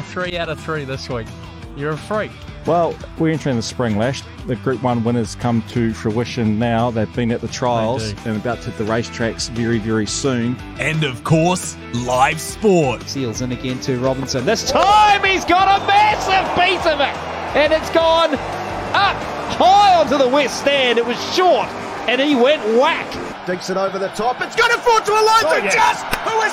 a 3 out of 3 this week. You're a freak. Well, we're entering the spring, Lash. The Group 1 winners come to fruition now. They've been at the trials and about to hit the racetracks very, very soon. And of course, live sport. Seals in again to Robinson. This time he's got a massive piece of it. And it's gone up high onto the west stand. It was short and he went whack. Dinks it over the top. It's going to fall to Elijah Just, who is